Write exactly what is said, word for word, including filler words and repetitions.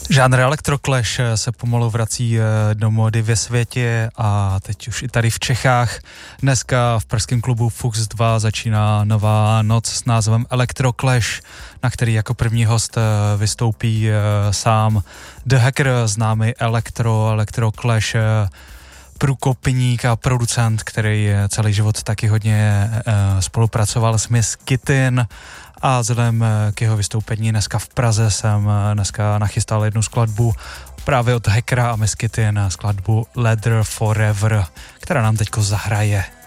Žánr Electroclash se pomalu vrací do módy ve světě a teď už i tady v Čechách. Dneska v pražském klubu Fuchs dva začíná nová noc s názvem Electroclash, na který jako první host vystoupí sám The Hacker, známý Electro, Electroclash průkopník a producent, který celý život taky hodně spolupracoval s Miss Kittin. A vzhledem k jeho vystoupení dneska v Praze jsem dneska nachystal jednu skladbu právě od Hackera a Miss Kittin, skladbu Leather Forever, která nám teďko zahraje.